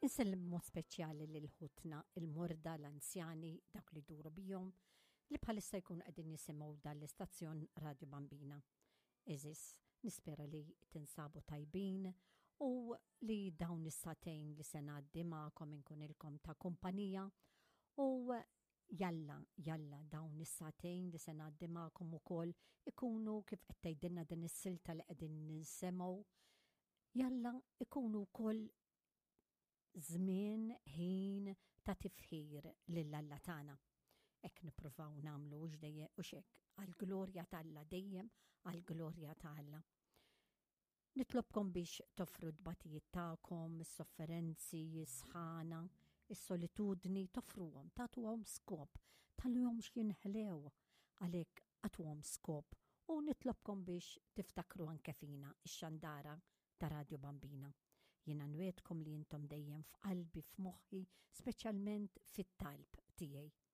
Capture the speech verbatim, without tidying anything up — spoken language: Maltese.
Insellim mod speċjali lil ħutna il-morda, l-anzjani, dak li duru bijom, li bħalissa jkun qegħdin nisimgħu dal-istazzjon Radio Bambina. Eżis, nispera li tinsabu tajbin u li dawn is-satejn li se ngħaddi magħkom inkun ilkom ta' kumpanija u jalla, jalla dawn is-satejn li se ngħaddi magħkom ukoll ikunu kif qed tgħidilna din is-silta li qegħdin ninsemgħu, jalla ikunu wkoll żmien ħin ta' tifħir lill-Alla tagħna. Hekk nippruvaw nagħmlu u x'dejjem u x'hekk għall-glorja tal-Alla dejjem għall-glorja tal-Alla. Nitlobkom biex toffru d-batijiet tagħkom, is-sofferenzi, is-sħana, is-solitudni, toffruhom, tagħtuhom skop, tagħluhom x'jinħlew għalhekk għatuhom skop u nitlobkom biex tiftakru anke fina ix-xandara ta' Radio Bambina. Jiena nwedkom li intom dejjem f'qalbi f'moħħi, speċjalment fit-talb tiegħi.